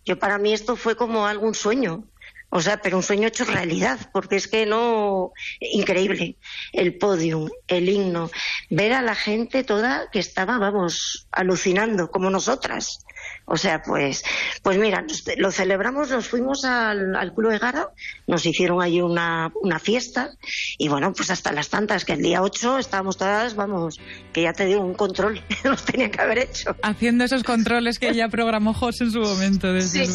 Para mí esto fue como algún sueño. O sea, pero un sueño hecho realidad, porque es que no... Increíble. El podium, el himno, ver a la gente toda que estaba, vamos, alucinando, como nosotras. O sea, pues mira, lo celebramos, nos fuimos al Club Egara, nos hicieron allí una fiesta, y bueno, pues hasta las tantas, que el día 8 estábamos todas, vamos, que ya te digo, un control nos tenía que haber hecho. Haciendo esos controles que ya programó José en su momento. Desde